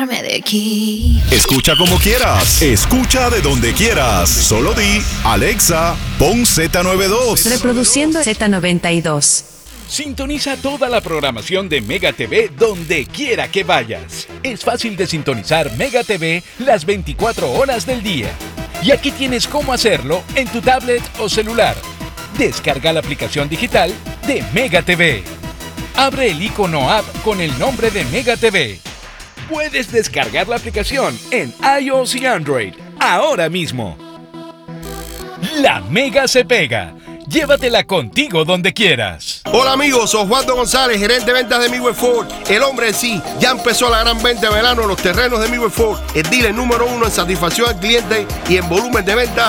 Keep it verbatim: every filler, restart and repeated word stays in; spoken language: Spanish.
De aquí. Escucha como quieras, escucha de donde quieras. Solo di, Alexa, pon Z noventa y dos. Reproduciendo Z noventa y dos. Sintoniza toda la programación de Mega T V donde quiera que vayas. Es fácil de sintonizar Mega T V las veinticuatro horas del día. Y aquí tienes cómo hacerlo en tu tablet o celular. Descarga la aplicación digital de Mega T V. Abre el icono app con el nombre de Mega T V. Puedes descargar la aplicación en iOS y Android ahora mismo. La Mega se pega. Llévatela contigo donde quieras. Hola amigos, soy Osvaldo González, gerente de ventas de Midway Ford. El hombre en sí, ya empezó la gran venta de verano en los terrenos de Midway Ford. El dealer número uno en satisfacción al cliente y en volumen de venta